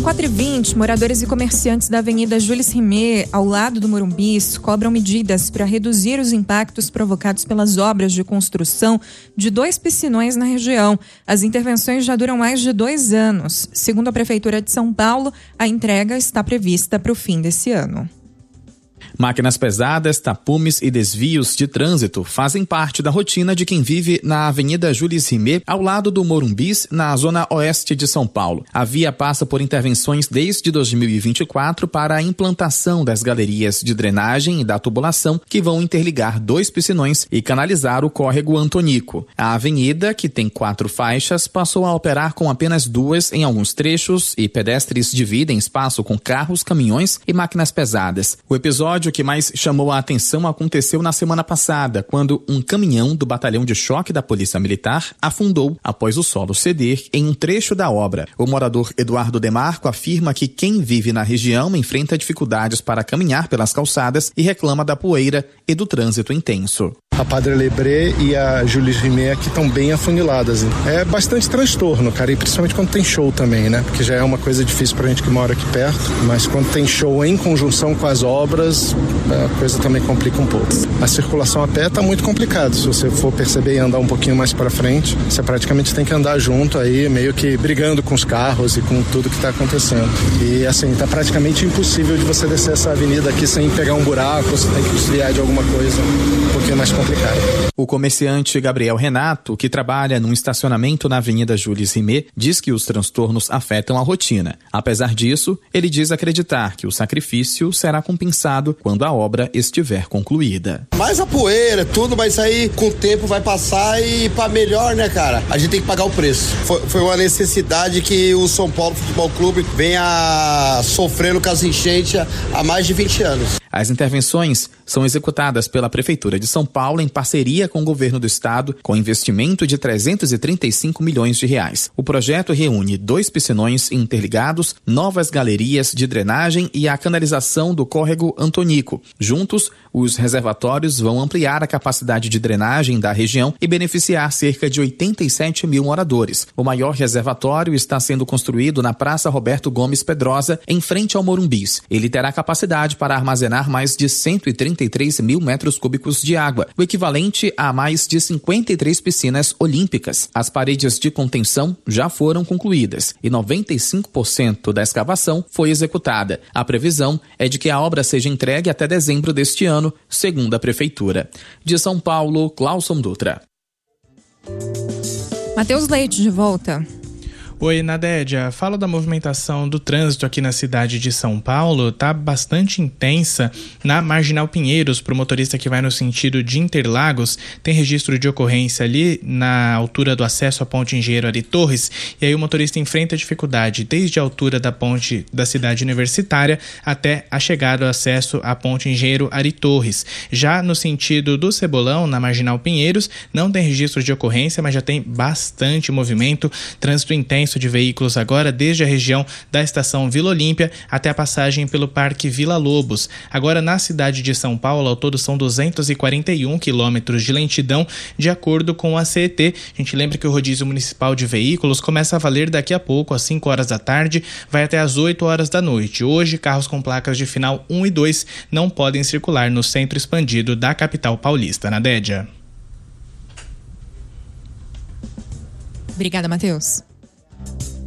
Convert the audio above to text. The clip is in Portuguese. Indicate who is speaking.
Speaker 1: 4h20, moradores e comerciantes da Avenida Jules Rimet, ao lado do Morumbis, cobram medidas para reduzir os impactos provocados pelas obras de construção de 2 piscinões na região. As intervenções já duram mais de 2 anos. Segundo a Prefeitura de São Paulo, a entrega está prevista para o fim desse ano.
Speaker 2: Máquinas pesadas, tapumes e desvios de trânsito fazem parte da rotina de quem vive na Avenida Jules Rimet, ao lado do Morumbis, na zona oeste de São Paulo. A via passa por intervenções desde 2024 para a implantação das galerias de drenagem e da tubulação que vão interligar 2 piscinões e canalizar o córrego Antonico. A avenida, que tem 4 faixas, passou a operar com apenas 2 em alguns trechos e pedestres dividem espaço com carros, caminhões e máquinas pesadas. O episódio que mais chamou a atenção aconteceu na semana passada, quando um caminhão do batalhão de choque da Polícia Militar afundou após o solo ceder em um trecho da obra. O morador Eduardo Demarco afirma que quem vive na região enfrenta dificuldades para caminhar pelas calçadas e reclama da poeira e do trânsito intenso.
Speaker 3: A Padre Lebré e a Jules Rimet aqui estão bem afuniladas. É bastante transtorno, cara, e principalmente quando tem show também, né? Porque já é uma coisa difícil pra gente que mora aqui perto, mas quando tem show em conjunção com as obras, a coisa também complica um pouco. A circulação a pé tá muito complicado. Se você for perceber e andar um pouquinho mais pra frente, você praticamente tem que andar junto aí, meio que brigando com os carros e com tudo que tá acontecendo. E assim, tá praticamente impossível de você descer essa avenida aqui sem pegar um buraco, você tem que desviar de alguma coisa um pouquinho mais complicado.
Speaker 2: O comerciante Gabriel Renato, que trabalha num estacionamento na Avenida Jules Rimet, diz que os transtornos afetam a rotina. Apesar disso, ele diz acreditar que o sacrifício será compensado quando a obra estiver concluída.
Speaker 4: Mas a poeira, tudo vai sair, com o tempo vai passar e para melhor, né, cara? A gente tem que pagar o preço. Foi uma necessidade que o São Paulo Futebol Clube venha sofrendo com as enchentes há mais de 20 anos.
Speaker 2: As intervenções são executadas pela Prefeitura de São Paulo em parceria com o governo do estado, com investimento de 335 milhões de reais. O projeto reúne 2 piscinões interligados, novas galerias de drenagem e a canalização do córrego Antonico. Juntos, os reservatórios vão ampliar a capacidade de drenagem da região e beneficiar cerca de 87 mil moradores. O maior reservatório está sendo construído na Praça Roberto Gomes Pedrosa, em frente ao Morumbis. Ele terá capacidade para armazenar mais de 133 mil metros cúbicos de água, o equivalente a mais de 53 piscinas olímpicas. As paredes de contenção já foram concluídas e 95% da escavação foi executada. A previsão é de que a obra seja entregue até dezembro deste ano, segundo a Prefeitura. De São Paulo, Cláuson Dutra.
Speaker 1: Matheus Leite, de volta.
Speaker 5: Oi, Nadédia. Fala da movimentação do trânsito aqui na cidade de São Paulo. Tá bastante intensa na Marginal Pinheiros para o motorista que vai no sentido de Interlagos. Tem registro de ocorrência ali na altura do acesso à Ponte Engenheiro Ari Torres. E aí o motorista enfrenta dificuldade desde a altura da ponte da cidade universitária até a chegada ao acesso à Ponte Engenheiro Ari Torres. Já no sentido do Cebolão, na Marginal Pinheiros, não tem registro de ocorrência, mas já tem bastante movimento, trânsito intenso de veículos agora desde a região da estação Vila Olímpia até a passagem pelo Parque Vila Lobos. Agora na cidade de São Paulo, ao todo são 241 quilômetros de lentidão, de acordo com a CET. A gente lembra que o rodízio municipal de veículos começa a valer daqui a pouco, às 5 horas da tarde, vai até às 8 horas da noite. Hoje, carros com placas de final 1 e 2 não podem circular no centro expandido da capital paulista. Nadédia.
Speaker 1: Obrigada, Matheus.